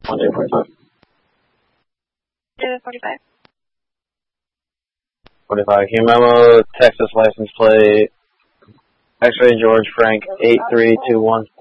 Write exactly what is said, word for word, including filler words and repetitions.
one two forty-five. Yeah, forty-five. forty-five. Q memo, Texas license plate, X-ray George Frank eight three two one